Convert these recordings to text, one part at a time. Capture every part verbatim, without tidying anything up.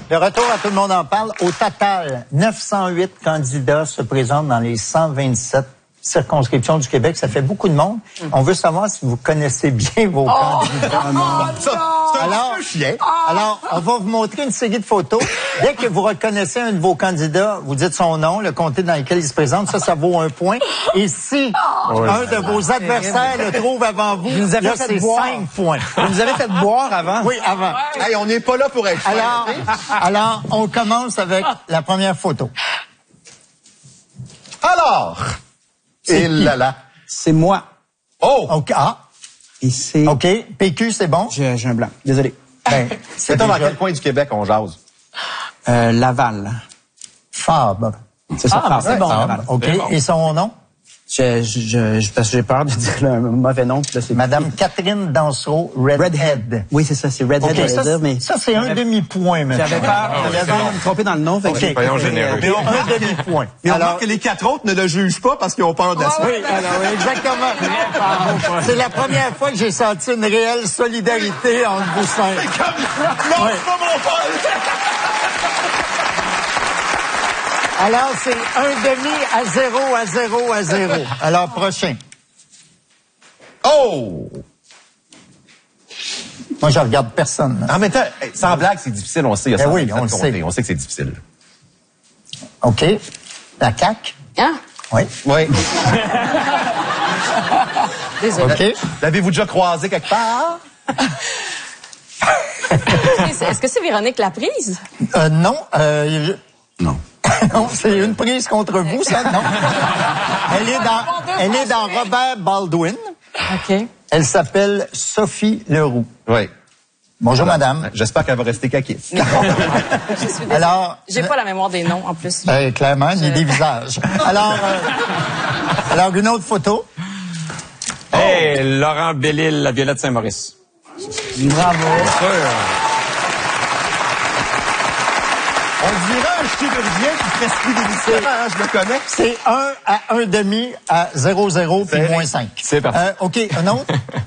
De retour à Tout le monde en parle. Au total, neuf cent huit candidats se présentent dans les cent vingt-sept circonscriptions du Québec. Ça fait beaucoup de monde. Mm. On veut savoir si vous connaissez bien vos oh! candidats. Oh, non. C'est alors, un chien. alors, on va vous montrer une série de photos. Dès que vous reconnaissez un de vos candidats, vous dites son nom, le comté dans lequel il se présente. Ça, ça vaut un point. Et si oh, un de vos adversaires le trouve avant vous, vous là, c'est cinq points. Vous nous avez fait boire avant? Oui, avant. Hey, on n'est pas là pour être alors, alors, on commence avec la première photo. Alors, et là là. C'est moi. Oh! OK. Ah. Et c'est... OK. P Q, c'est bon? J'ai, j'ai un blanc. Désolé. Ben, c'est toi déjà... dans quel coin du Québec on jase? Euh, Laval. Fab. C'est ça, ah, Fab. C'est bon. Laval. OK. Bon. Et son nom? Je, je, je, parce que j'ai peur de dire un mauvais nom. Là, c'est Madame Catherine Dansereau, Redhead. Redhead. Oui, c'est ça, c'est Redhead. Okay, ça, dire, mais ça, c'est un demi-point, maintenant. J'avais peur, j'avais peur de me tromper dans le nom. Fait okay. Soyons généreux. Mais un demi-point. Mais alors, on voit que les quatre autres ne le jugent pas parce qu'ils ont peur de ça. Oui, alors, exactement. C'est la première fois que j'ai senti une réelle solidarité entre vous cinq. C'est comme... Non, oui. C'est pas mon père! Alors, c'est un demi à zéro, à zéro, à zéro. Alors, prochain. Oh! Moi, je regarde personne. En même temps, sans blague, c'est difficile, on sait. Il y a ben oui, on le compter. sait. On sait que c'est difficile. OK. La C A Q. Hein? Oui. Oui. Désolé. OK. L'avez-vous déjà croisé quelque part? Est-ce que c'est Véronique Laprise? Euh, non. Euh, je... Non. Non, c'est une prise contre vous, ça, non? Elle est dans, elle est dans Robert Baldwin. OK. Elle s'appelle Sophie Leroux. Oui. Bonjour, alors, madame. J'espère qu'elle va rester caquiste. Alors. J'ai pas la mémoire des noms, en plus. Ben, clairement, ni des visages. Alors, euh, alors, une autre photo. Hey, oh. Laurent Bellil, la Violette Saint-Maurice. Bravo. Bien sûr. On dirait un chirurgien qui prescrit des médicaments, hein, je le connais. C'est un à un demi à zéro zéro puis moins cinq. C'est parfait. Euh, OK, un autre?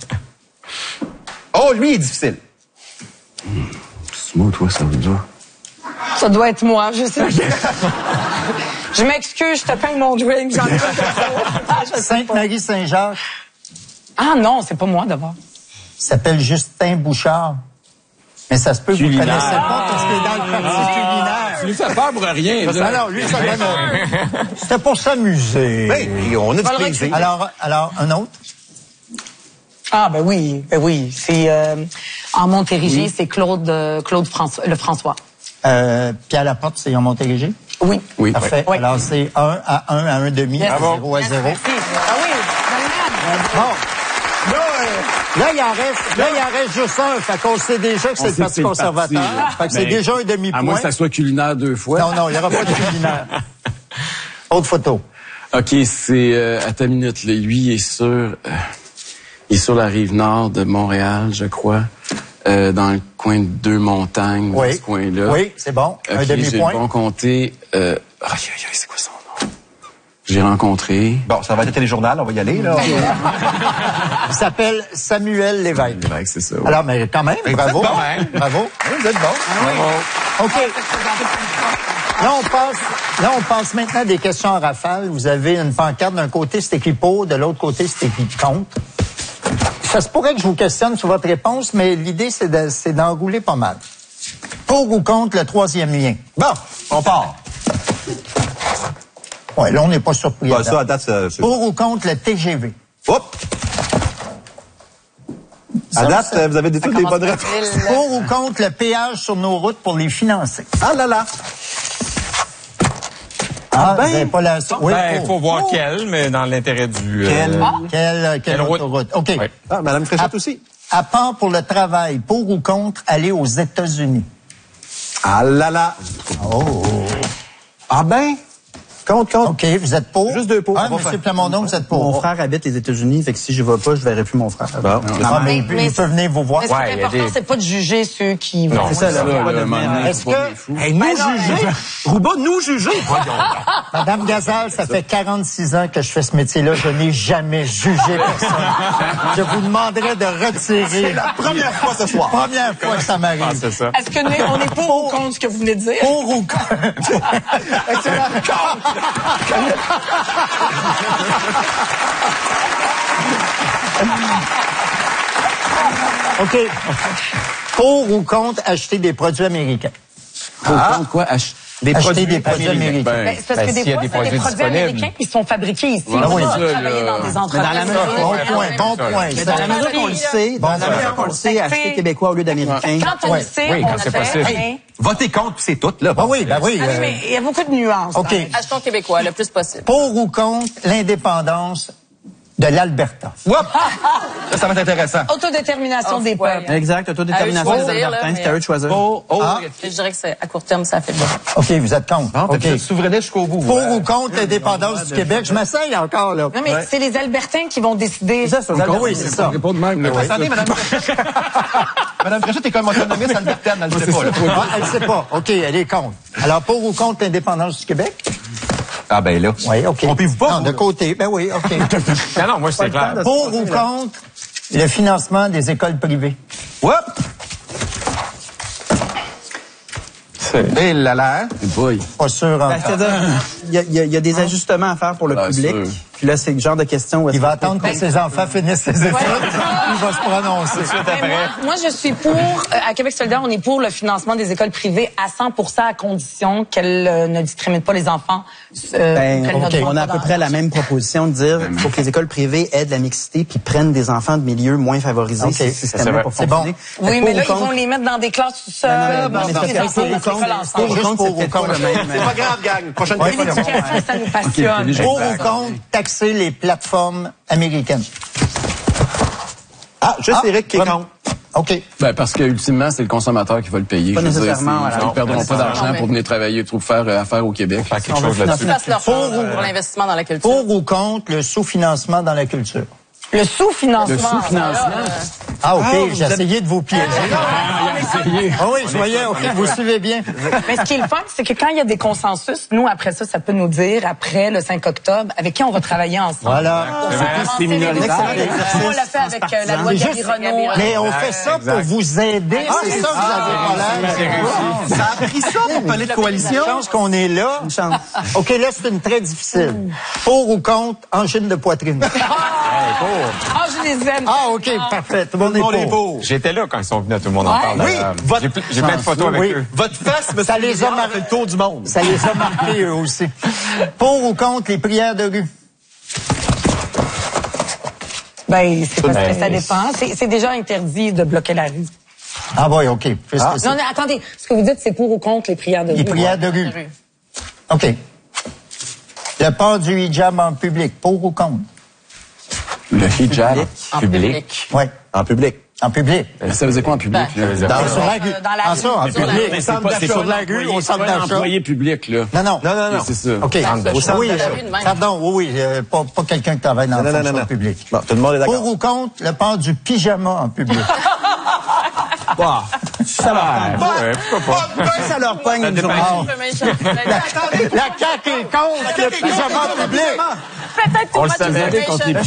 Oh, lui, il est difficile. Mmh. C'est moi, toi, ça veut dire? Ça doit être moi, je sais. Je m'excuse, je te peins mon drink, j'en ai pas. Sainte-Marie-Saint-Jacques. Ah non, c'est pas moi d'abord. Il s'appelle Justin Bouchard. Mais ça se peut que vous ne connaissez pas parce qu'il est dans le parti ah, culinaire. Tu lui fais peur pour rien. Là. Alors, lui, ça donne... C'était pour s'amuser. Ben, on a du plaisir. Alors, alors, un autre? Ah, ben oui, ben oui. C'est, euh, en Montérégie, oui. C'est Claude, euh, Claude François, le François. Euh, Pierre Laporte, c'est en Montérégie? Oui. Oui. Parfait. Oui. Alors, c'est un à un à un demi, yes. à zéro à zéro. Ah oui, bon. Là, euh, là, il en reste, là, il en reste juste un. Fait qu'on sait déjà que c'est le Parti conservateur. Parti, fait que c'est déjà un demi-point. À moins que ça soit culinaire deux fois. Non, non, il n'y aura pas de culinaire. Autre photo. OK, c'est... Euh, à ta minute, là, lui, il est sur... Euh, il est sur la rive nord de Montréal, je crois. Euh, dans le coin de Deux-Montagnes, oui. dans ce coin-là. Oui, c'est bon. Okay, un demi-point. J'ai le bon compté. Euh, aïe, aïe, aïe, c'est quoi son nom? J'ai rencontré... Bon, ça va être le téléjournal, on va y aller, là. Il s'appelle Samuel Lévesque. Lévesque, c'est ça. Oui. Alors, mais quand même, mais bravo. Bon, hein? Bravo. Oui, vous êtes bon. Ah, oui. Bravo. OK. Là, on passe, là, on passe maintenant à des questions en rafale. Vous avez une pancarte. D'un côté, c'est écrit pour, de l'autre côté, c'est écrit contre. Ça se pourrait que je vous questionne sur votre réponse, mais l'idée, c'est, de, c'est d'enrouler pas mal. Pour ou contre le troisième lien? Bon, on part. Ouais, là, on n'est pas surpris. Bah, ça, à date, c'est... Pour ou contre le T G V? Hop! À date, ça, vous avez des, toutes des bonnes réponses. Pour ou contre le péage sur nos routes pour les financer? Ah là là! Ah, ben, vous n'avez pas la... Oui, ben, il faut voir oh. quel, mais dans l'intérêt du... Quelle, euh... ah. quelle, quelle, quelle route? route? OK. Oui. Ah, Madame Fréchette aussi. À part pour le travail, pour ou contre aller aux États-Unis? Ah là là! Oh! Ah ben? Contre, contre. OK, vous êtes pour? Juste deux pour. Ah, On va M. faire- Plamondon, vous êtes pour. Mon frère habite les États-Unis, fait que si je vais pas, je verrai plus mon frère. Ah, mais, il, mais- il peut venir vous voir. Mais ce qui Ouais, est il y a important, des- c'est pas de juger ceux qui vont. C'est ça, là. Ça, on va là, pas le moment devenir- donné, Est-ce faut pas que- devenir fou. Hey, nous Ben non, juger. Rouba, nous juger. Voyons. Madame Gazal, ça fait quarante-six ans que je fais ce métier-là. Je n'ai jamais jugé personne. Je vous demanderais de retirer. C'est la première fois ce soir. Première fois que ça m'arrive. Ah, c'est ça. Est-ce que nous, on est pour ou contre ce que vous venez de dire? Pour ou contre? OK. Pour ou contre acheter des produits américains? Pour contre quoi? Ach- Des acheter produits des produits américains. Ben, Ben, c'est parce Ben, que s'il y des a fois, des c'est des produits produits disponibles. américains qui sont fabriqués ici. Ouais, Ils oui, vont ça, travailler là. dans des Mais dans la entreprises. mesure- Bon point, bon point. Mais dans la mesure qu'on le sait, dans la Bon, mesure qu'on le sait, ça. acheter québécois au lieu d'américain. Quand on Ouais. le sait, Oui, on quand le c'est fait. possible. mais- Votez contre, puis c'est tout, là. Ben oui, ben oui. Ah oui, euh, mais il y a beaucoup de nuances. OK. dans- Achetons québécois le plus possible. Pour ou contre l'indépendance de l'Alberta? Whoop! Ça, ça va être intéressant. Autodétermination des ouais. peuples. Exact, autodétermination À eux des de choisir, Albertains, là, c'est à eux de choisir. Oh, oh. Ah. Je dirais que c'est à court terme, ça fait bien. OK, vous êtes contre. Non, OK. t'es souverainiste jusqu'au bout. Pour ouais. ou contre l'indépendance du Québec? Je m'essaye encore, là. Non, mais c'est les Albertains qui vont décider. C'est ça, c'est aux Encore, Albertains. oui, c'est ça. Réponds de même, là. Attendez, Madame Fréchette. Madame Fréchette est comme autonomiste albertaine, elle ne sait pas, là. Ah, elle sait pas. OK, elle est contre. Alors, pour ou contre l'indépendance du Québec? Ah, ben là. Oui, OK. Trompez-vous pas, Non, vous, de là. côté. Ben oui, OK. Non, non, moi, c'est clair. Pour ou contre le financement des écoles privées? Whoop! Et là là. Boy. Pas sûr Ben, encore. c'est-à-dire, il y a, il y a- il y a des ajustements à faire pour le Bien public. sûr. Puis là, c'est le genre de question où est-ce Il va qu'on attendre peut- que ses enfants finissent ses études. Il va se prononcer. Ben, moi, moi, je suis pour, euh, à Québec solidaire, on est pour le financement des écoles privées à cent pour cent à condition qu'elles euh, ne discriminent pas les enfants. euh, Ben, qu'elles ne OK, demandent on a à pas peu près la même proposition de dire qu'il faut que les écoles privées aident la mixité puis prennent des enfants de milieux moins favorisés. OK, C'est c'est système vrai. pour C'est bon. fonctionner. Oui, Fait que mais pour là, ou ils vont contre- les mettre dans des classes tout Non, seuls. non, non, dans mais des c'est petits parce enfants, que dans pour ou l'école contre, ensemble. pour ou Juste contre, pour c'est ou peut-être pas contre. le même. C'est pas grave, gang. Prochaine Ouais, question. L'éducation, ça nous passionne. Pour ou contre taxer les plateformes américaines? Ah, juste Ah, Éric qui est vraiment. contre. OK. Ben, parce que ultimement, c'est le consommateur qui va le payer. Pas Je veux dire, nécessairement, c'est- voilà. Ils Non, perdront pas nécessairement. d'argent mais- pour venir travailler, pour faire euh, affaire au Québec. Faire quelque On va chose là-dessus. Ils fassent leur Pour chance ou- pour l'investissement dans la culture. Pour ou contre le sous-financement dans la culture? Le sous-financement. Le sous-financement. Ah, OK, Ah, j'ai vous êtes- essayé de vous piéger. Ah oui, je voyais, OK, vous suivez bien. Mais ce qui est le fun, c'est que quand il y a des consensus, nous, après ça, ça peut nous dire, après le cinq octobre, avec qui on va travailler ensemble. Voilà. Pour C'est vrai, avancer c'est les minoritaire. dossiers. On l'a fait avec euh, la loi C'est Gabi juste- Renaud. Mais on fait ça pour vous aider. C'est ça que vous avez problème. Ça a pris ça pour parler de coalition. Je pense qu'on est là. Une chance. OK, là, c'est une très difficile. Pour ou contre angine de poitrine? Ah, je les aime. Ah, OK, parfait. Tout le monde Tout le monde est est pour. beau. J'étais là quand ils sont venus, tout le monde en parle. Oui, d'ailleurs. votre- J'ai ple- J'ai plein de photos avec Oui. eux. Votre face, monsieur Ça les a Milliard, mar- fait le tour du monde. Ça les a marqués, eux aussi. Pour ou contre les prières de rue? Ben, c'est parce que Ben, ça dépend. C'est c'est déjà interdit de bloquer la rue. Ah, oui, OK. Puisque c'est Non, non, attendez. Ce que vous dites, c'est pour ou contre les prières de les rue. prières de rue. OK. Le port du hijab en public, pour ou contre? Le hijab. En public. Oui, En public. en public. Ça veut dire quoi en public? Ben, là? Dans, sur la rue. Euh, dans la Ah, rue. ça, en Sur la public. rue. Au centre pas- d'achat. Sur la rue, au centre pas un d'achat. employé public, là. Non, non. Non, non, non. C'est ça. OK. Au centre Oui, d'achat. euh, pardon, oui, oui, euh, pas, pas quelqu'un qui travaille dans Non, le non, non, fonction non. public. Bon, tout le monde est Pour d'accord. ou contre le port du pyjama en public? Bah, ça leur pogne. Ouais, pourquoi pas? Ça leur pogne une journée. La C A Q est contre le pyjama en public. Peut-être On le pour savait Information. contre les